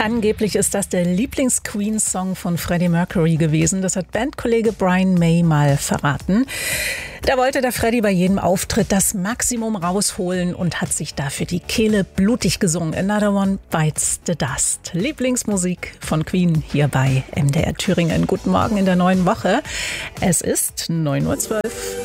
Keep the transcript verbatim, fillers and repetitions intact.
Angeblich ist das der Lieblings-Queen-Song von Freddie Mercury gewesen. Das hat Bandkollege Brian May mal verraten. Da wollte der Freddie bei jedem Auftritt das Maximum rausholen und hat sich dafür die Kehle blutig gesungen. Another One Bites the Dust. Lieblingsmusik von Queen hier bei M D R Thüringen. Guten Morgen in der neuen Woche. Es ist neun Uhr zwölf.